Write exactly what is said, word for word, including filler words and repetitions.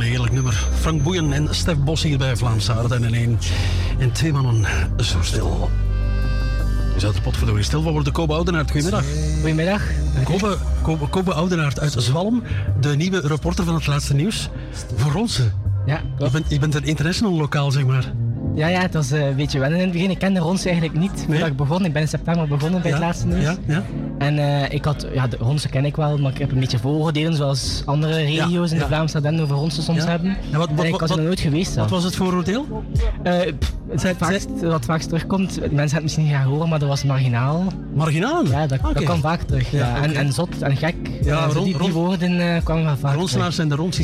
heerlijk nummer. Frank Boeien en Stef Bos hier bij Vlaamse Aarde en één. En twee mannen zo stil. Je zou er potverdorie stil van worden. Kobe Oudenaert, goedemiddag. Goedemiddag. Kobe, Kobe, Kobe Oudenaert uit Zwalm, de nieuwe reporter van het laatste nieuws. Voor Ronse. Ja, je bent, je bent een international lokaal, zeg maar. Ja, ja, het was uh, een beetje wennen in het begin. Ik kende Ronse eigenlijk niet voordat nee? ik begon. Ik ben in september begonnen bij ja? het laatste nieuws. Ja? Ja? En uh, ik had, ja, de Ronse ken ik wel, maar ik heb een beetje vooroordelen zoals andere regio's ja? in de ja. Vlaamse Ardennen over Ronse soms ja? hebben. Ja, wat, wat, en ik was er nooit geweest. Wat was het vooroordeel? Uh, het zij, vaakst, zij... Wat vaakst terugkomt, mensen hebben het misschien niet gaan horen, maar dat was marginaal. Marginaal? Ja, dat, okay. dat kwam vaak terug. Ja. Ja. En, okay. en zot en gek. Ja, uh, rond, die, die woorden uh, kwamen wel vaak Ronsenaars zijn de Ronsies